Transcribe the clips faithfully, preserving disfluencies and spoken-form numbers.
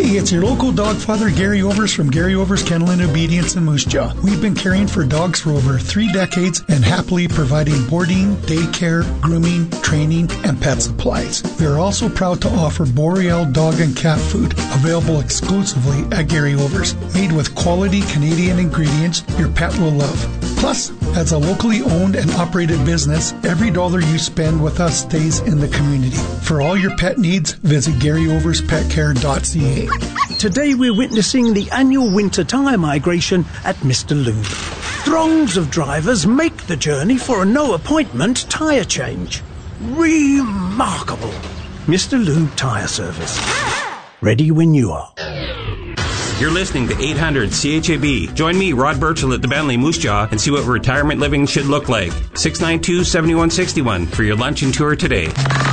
Hey, it's your local dog father, Gary Overs from Gary Overs Kennel and Obedience in Moose Jaw. We've been caring for dogs for over three decades and happily providing boarding, daycare, grooming, training, and pet supplies. We are also proud to offer Boreal dog and cat food, available exclusively at Gary Overs. Made with quality Canadian ingredients your pet will love. Plus, as a locally owned and operated business, every dollar you spend with us stays in the community. For all your pet needs, visit Gary Overs Pet Care dot C A. Today we're witnessing the annual winter tyre migration at Mister Lube. Throngs of drivers make the journey for a no-appointment tyre change. Remarkable. Mister Lube Tyre Service. Ready when you are. You're listening to eight hundred C H A B. Join me, Rod Burchell, at the Bentley Moose Jaw and see what retirement living should look like. six nine two, seven one six one for your lunch and tour today.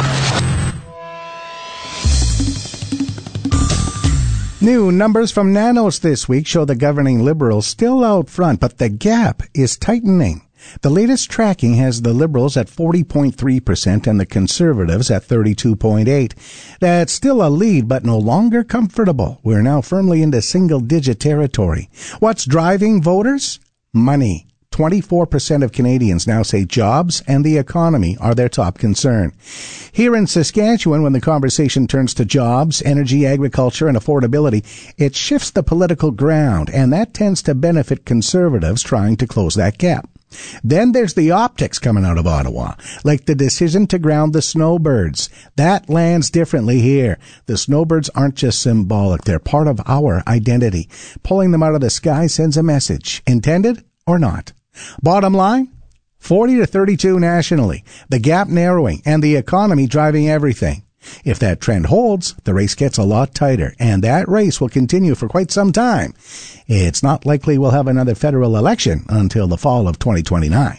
New numbers from Nanos this week show the governing Liberals still out front, but the gap is tightening. The latest tracking has the Liberals at forty point three percent and the Conservatives at thirty-two point eight. That's still a lead, but no longer comfortable. We're now firmly into single-digit territory. What's driving voters? Money. twenty-four percent of Canadians now say jobs and the economy are their top concern. Here in Saskatchewan, when the conversation turns to jobs, energy, agriculture, and affordability, it shifts the political ground, and that tends to benefit Conservatives trying to close that gap. Then there's the optics coming out of Ottawa, like the decision to ground the snowbirds. That lands differently here. The snowbirds aren't just symbolic, they're part of our identity. Pulling them out of the sky sends a message, intended or not. Bottom line, forty to thirty-two nationally, the gap narrowing, and the economy driving everything. If that trend holds, the race gets a lot tighter, and that race will continue for quite some time. It's not likely we'll have another federal election until the fall of twenty twenty-nine.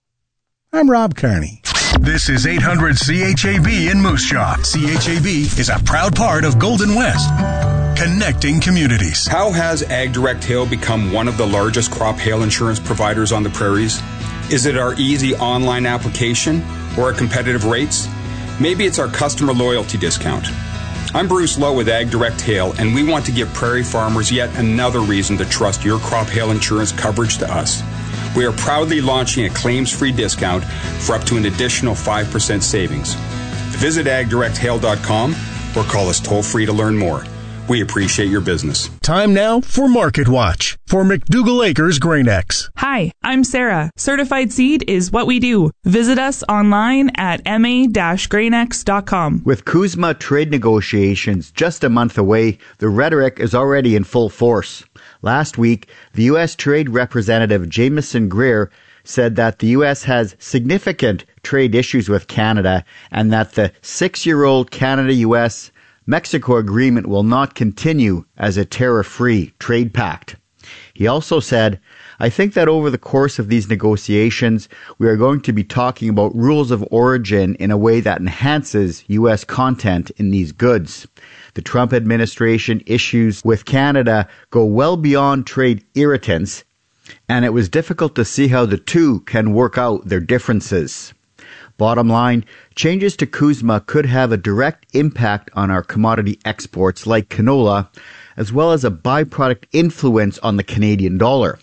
I'm Rob Kearney. This is eight hundred C H A B in Moose Jaw. C H A B is a proud part of Golden West, connecting communities. How has AgDirect Hail become one of the largest crop hail insurance providers on the prairies? Is it our easy online application or our competitive rates? Maybe it's our customer loyalty discount. I'm Bruce Lowe with AgDirect Hail, and we want to give prairie farmers yet another reason to trust your crop hail insurance coverage to us. We are proudly launching a claims-free discount for up to an additional five percent savings. Visit ag direct hail dot com or call us toll-free to learn more. We appreciate your business. Time now for Market Watch for McDougall Acres Grain-X. Hi, I'm Sarah. Certified Seed is what we do. Visit us online at m a dash grain x dot com. With CUSMA trade negotiations just a month away, the rhetoric is already in full force. Last week, the U S Trade Representative Jameson Greer said that the U S has significant trade issues with Canada and that the six-year-old Canada-U S Mexico agreement will not continue as a tariff-free trade pact. He also said, I think that over the course of these negotiations, we are going to be talking about rules of origin in a way that enhances U S content in these goods. The Trump administration issues with Canada go well beyond trade irritants, and it was difficult to see how the two can work out their differences. Bottom line, changes to CUSMA could have a direct impact on our commodity exports like canola, as well as a byproduct influence on the Canadian dollar.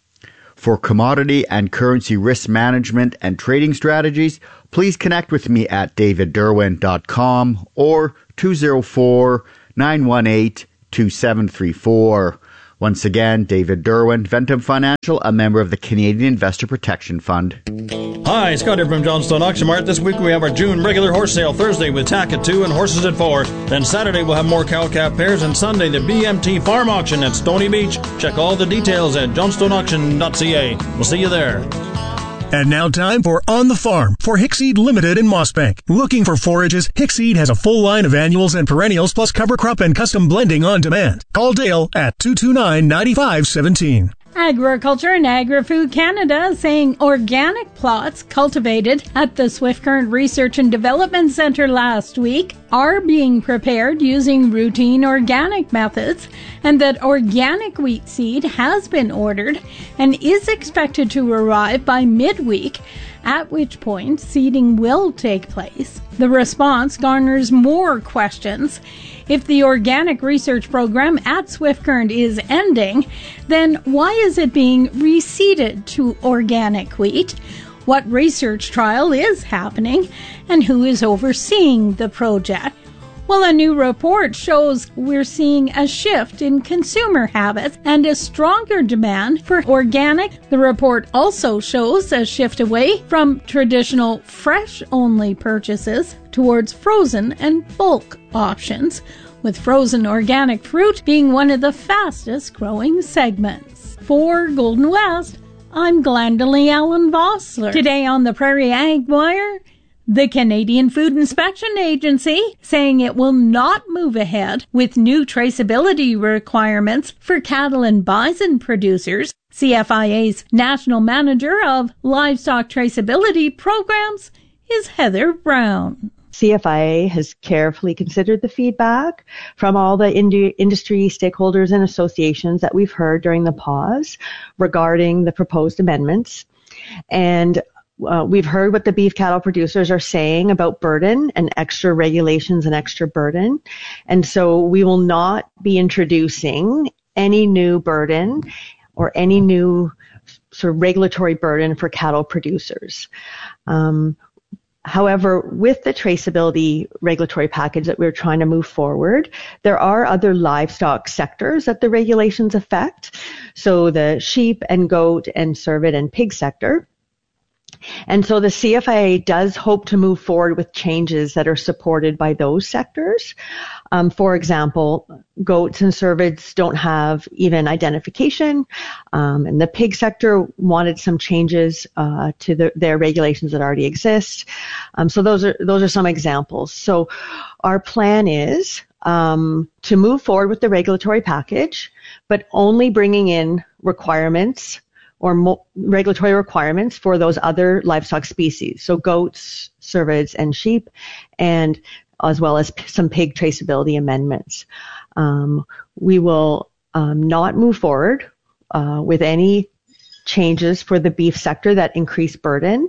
For commodity and currency risk management and trading strategies, please connect with me at david derwin dot com or two oh four, nine one eight, two seven three four. Once again, David Derwin, Ventum Financial, a member of the Canadian Investor Protection Fund. Hi, Scott here from Johnstone Auction Mart. This week we have our June regular horse sale Thursday with tack at two and horses at four. Then Saturday we'll have more cow-calf pairs, and Sunday the B M T Farm Auction at Stony Beach. Check all the details at johnstone auction dot c a. We'll see you there. And now time for On the Farm for Hickseed Limited in Mossbank. Looking for forages? Hickseed has a full line of annuals and perennials plus cover crop and custom blending on demand. Call Dale at two two nine, nine five one seven. Agriculture and Agri-Food Canada saying organic plots cultivated at the Swift Current Research and Development Centre last week are being prepared using routine organic methods, and that organic wheat seed has been ordered and is expected to arrive by midweek, at which point seeding will take place. The response garners more questions. If the organic research program at Swift Current is ending, then why is it being reseeded to organic wheat? What research trial is happening, and who is overseeing the project? Well, a new report shows we're seeing a shift in consumer habits and a stronger demand for organic. The report also shows a shift away from traditional fresh-only purchases towards frozen and bulk options, with frozen organic fruit being one of the fastest growing segments. For Golden West, I'm Glendalee Allen Vossler. Today on the Prairie Ag Wire, the Canadian Food Inspection Agency saying it will not move ahead with new traceability requirements for cattle and bison producers. C F I A's National Manager of Livestock Traceability Programs is Heather Brown. C F I A has carefully considered the feedback from all the ind- industry stakeholders and associations that we've heard during the pause regarding the proposed amendments. And uh, we've heard what the beef cattle producers are saying about burden and extra regulations and extra burden. And so we will not be introducing any new burden or any new sort of regulatory burden for cattle producers. Um, However, with the traceability regulatory package that we're trying to move forward, there are other livestock sectors that the regulations affect. So the sheep and goat and cervid and pig sector. And so the C F I A does hope to move forward with changes that are supported by those sectors. Um, for example, goats and cervids don't have even identification, um, and the pig sector wanted some changes uh, to the, their regulations that already exist. Um, so those are those are some examples. So our plan is um, to move forward with the regulatory package, but only bringing in requirements or mo- regulatory requirements for those other livestock species, so goats, cervids, and sheep, and as well as p- some pig traceability amendments. Um, we will um, not move forward uh, with any changes for the beef sector that increase burden,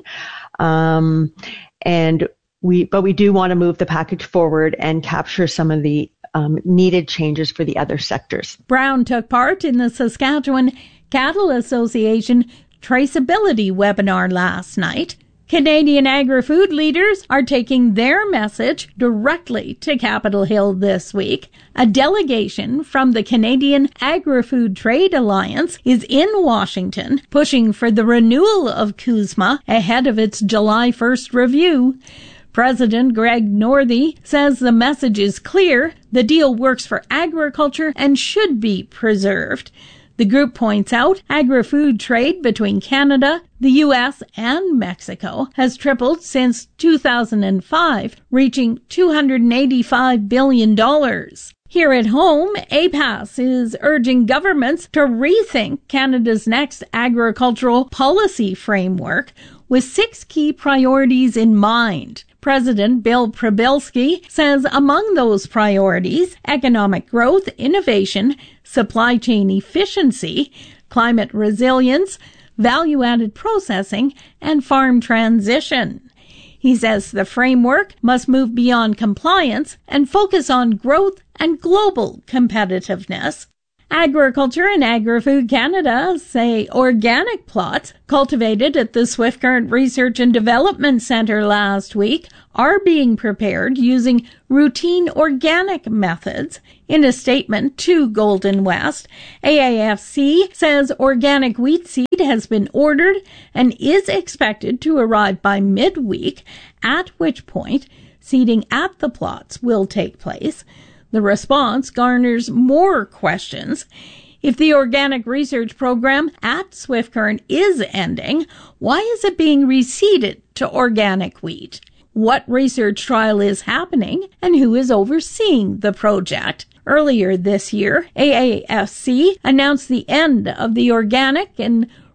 um, and we, but we do want to move the package forward and capture some of the um, needed changes for the other sectors. Brown took part in the Saskatchewan Cattle Association traceability webinar last night. Canadian agri-food leaders are taking their message directly to Capitol Hill this week. A delegation from the Canadian Agri-Food Trade Alliance is in Washington, pushing for the renewal of CUSMA ahead of its July first review. President Greg Northey says the message is clear. The deal works for agriculture and should be preserved. The group points out agri-food trade between Canada, the U S, and Mexico has tripled since two thousand five, reaching two hundred eighty-five billion dollars. Here at home, A P A S is urging governments to rethink Canada's next agricultural policy framework with six key priorities in mind. President Bill Przybylski says among those priorities, economic growth, innovation, supply chain efficiency, climate resilience, value-added processing, and farm transition. He says the framework must move beyond compliance and focus on growth and global competitiveness. Agriculture and Agri-Food Canada say organic plots cultivated at the Swift Current Research and Development Centre last week are being prepared using routine organic methods. In a statement to Golden West, A A F C says organic wheat seed has been ordered and is expected to arrive by midweek, at which point seeding at the plots will take place. The response garners more questions. If the organic research program at Swift Current is ending, why is it being reseeded to organic wheat? What research trial is happening, and who is overseeing the project? Earlier this year, A A F C announced the end of the organic and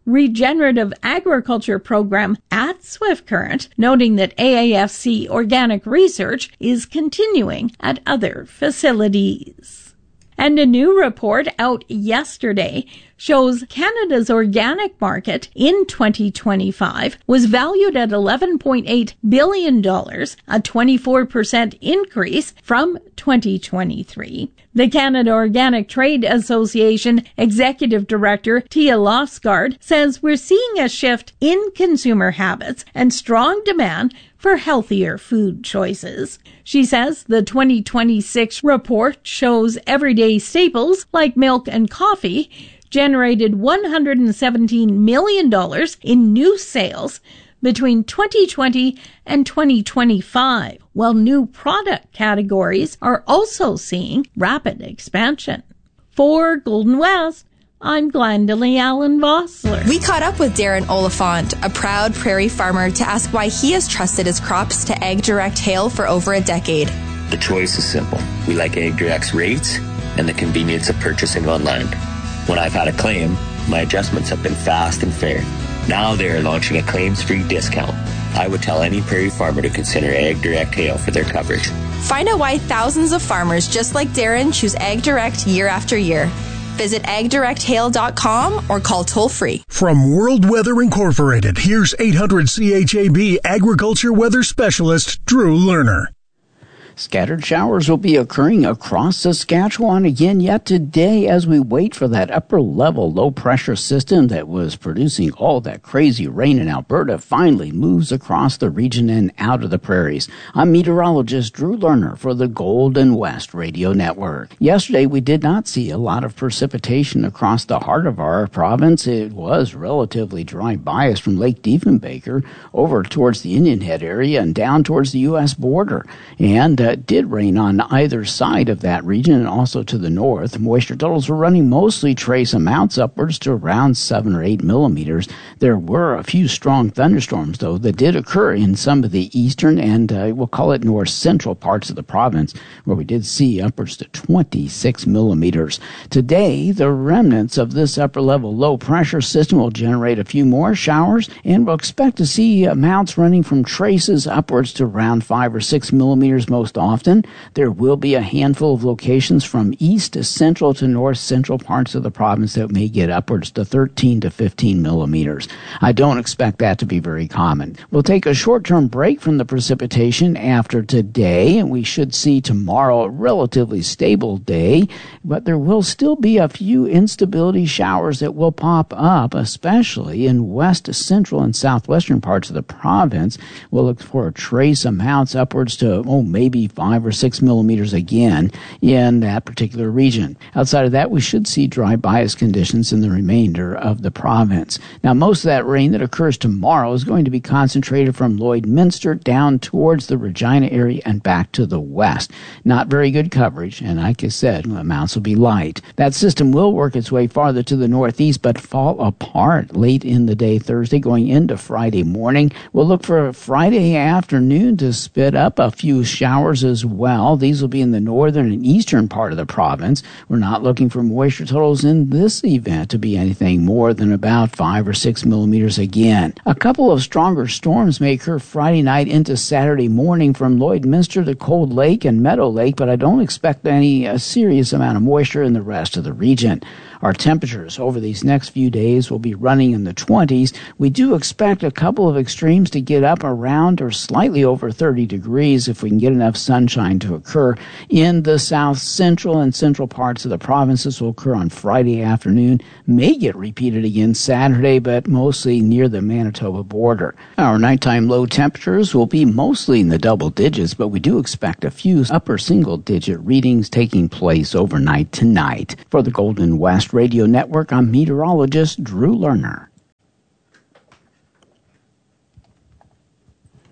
regenerative agriculture program at Swift Current, noting that A A F C organic research is continuing at other facilities. And a new report out yesterday shows Canada's organic market in twenty twenty-five was valued at eleven point eight billion dollars, a twenty-four percent increase from twenty twenty-three. The Canada Organic Trade Association Executive Director Tia Lofsgaard says we're seeing a shift in consumer habits and strong demand for healthier food choices. She says the twenty twenty-six report shows everyday staples like milk and coffee generated one hundred seventeen million dollars in new sales between twenty twenty and twenty twenty-five, while new product categories are also seeing rapid expansion. For Golden West, I'm Glendalee Allen Vossler. We caught up with Darren Oliphant, a proud prairie farmer, to ask why he has trusted his crops to AgDirect Hail for over a decade. The choice is simple. We like AgDirect's rates and the convenience of purchasing online. When I've had a claim, my adjustments have been fast and fair. Now they are launching a claims-free discount. I would tell any prairie farmer to consider AgDirect Hail for their coverage. Find out why thousands of farmers just like Darren choose AgDirect year after year. Visit ag direct hail dot com or call toll-free. From World Weather Incorporated, here's eight hundred C H A B Agriculture Weather Specialist Drew Lerner. Scattered showers will be occurring across Saskatchewan again yet today as we wait for that upper-level low-pressure system that was producing all that crazy rain in Alberta finally moves across the region and out of the prairies. I'm meteorologist Drew Lerner for the Golden West Radio Network. Yesterday, we did not see a lot of precipitation across the heart of our province. It was relatively dry bias from Lake Diefenbaker over towards the Indian Head area and down towards the U S border. And uh, It did rain on either side of that region and also to the north. Moisture totals were running mostly trace amounts upwards to around seven or eight millimeters. There were a few strong thunderstorms, though, that did occur in some of the eastern and uh, we'll call it north central parts of the province, where we did see upwards to twenty-six millimeters. Today, the remnants of this upper level low pressure system will generate a few more showers, and we'll expect to see amounts running from traces upwards to around five or six millimeters most often. There will be a handful of locations from east to central to north central parts of the province that may get upwards to thirteen to fifteen millimeters. I don't expect that to be very common. We'll take a short-term break from the precipitation after today, and we should see tomorrow a relatively stable day, but there will still be a few instability showers that will pop up, especially in west, central, and southwestern parts of the province. We'll look for trace amounts upwards to, oh, maybe five or six millimeters again in that particular region. Outside of that, we should see dry bias conditions in the remainder of the province. Now, most of that rain that occurs tomorrow is going to be concentrated from Lloydminster down towards the Regina area and back to the west. Not very good coverage, and like I said, amounts will be light. That system will work its way farther to the northeast, but fall apart late in the day Thursday going into Friday morning. We'll look for Friday afternoon to spit up a few showers as well. These will be in the northern and eastern part of the province. We're not looking for moisture totals in this event to be anything more than about five or six millimeters again. A couple of stronger storms may occur Friday night into Saturday morning from Lloydminster to Cold Lake and Meadow Lake, but I don't expect any uh, serious amount of moisture in the rest of the region. Our temperatures over these next few days will be running in the twenties. We do expect a couple of extremes to get up around or slightly over thirty degrees if we can get enough sunshine to occur in the south central and central parts of the province. This will occur on Friday afternoon, may get repeated again Saturday, but mostly near the Manitoba border. Our nighttime low temperatures will be mostly in the double digits, but we do expect a few upper single-digit readings taking place overnight tonight. For the Golden West Radio Network, I'm meteorologist Drew Lerner.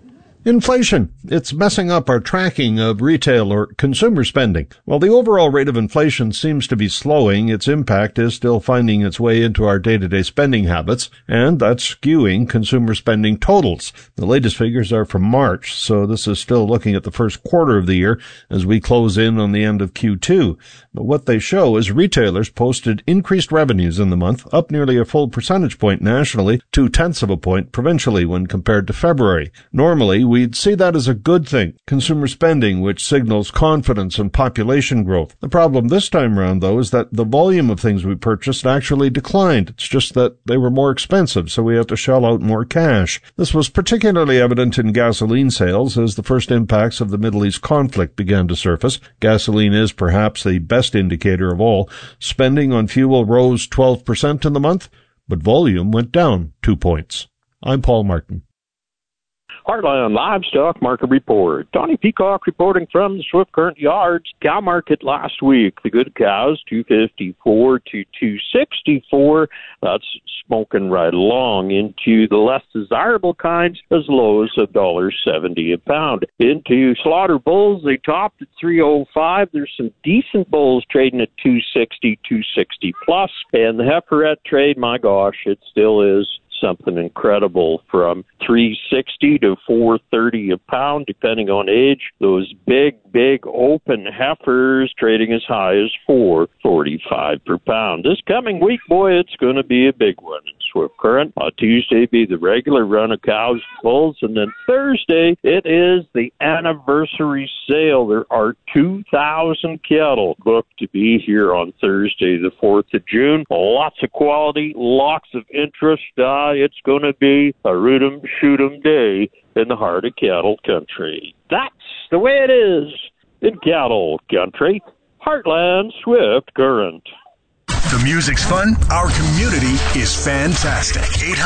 Inflation. It's messing up our tracking of retail or consumer spending. While the overall rate of inflation seems to be slowing, its impact is still finding its way into our day-to-day spending habits, and that's skewing consumer spending totals. The latest figures are from March, so this is still looking at the first quarter of the year as we close in on the end of Q two. But what they show is retailers posted increased revenues in the month, up nearly a full percentage point nationally, two-tenths of a point provincially when compared to February. Normally, we'd see that as a good thing, consumer spending, which signals confidence and population growth. The problem this time around, though, is that the volume of things we purchased actually declined. It's just that they were more expensive, so we had to shell out more cash. This was particularly evident in gasoline sales as the first impacts of the Middle East conflict began to surface. Gasoline is perhaps the best indicator of all. Spending on fuel rose twelve percent in the month, but volume went down two points. I'm Paul Martin. Heartland Livestock Market Report. Donnie Peacock reporting from the Swift Current Yards. Cow market last week. The good cows, two fifty-four to two sixty-four. That's smoking right along into the less desirable kinds as low as one dollar seventy a pound. Into slaughter bulls, they topped at three oh five. There's some decent bulls trading at two sixty, two sixty plus. And the heiferette trade, my gosh, it still is something incredible, from three sixty to four thirty a pound, depending on age. Those big, big open heifers trading as high as four forty-five per pound. This coming week, boy, it's going to be a big one in Swift Current. On Tuesday, be the regular run of cows and bulls, and then Thursday, it is the anniversary sale. There are two thousand cattle booked to be here on Thursday, the fourth of June. Lots of quality, lots of interest. Uh, it's going to be a root 'em, shoot 'em day in the heart of cattle country. That's the way it is in cattle country. Heartland Swift Current. The music's fun. Our community is fantastic. eight